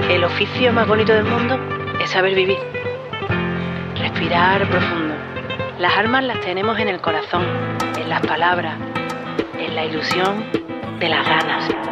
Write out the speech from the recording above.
El oficio más bonito del mundo es saber vivir. Respirar profundo. Las armas las tenemos en el corazón, en las palabras, en la ilusión de las ganas.